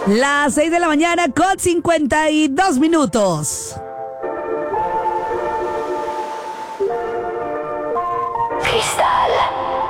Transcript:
Las 6 de la mañana con 52 minutos.